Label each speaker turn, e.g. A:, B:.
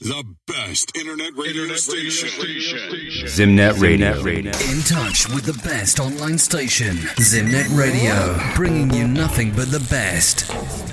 A: The best internet radio station.
B: Zimnet Radio.
C: In touch with the best online station. Zimnet Radio. Bringing you nothing but the best.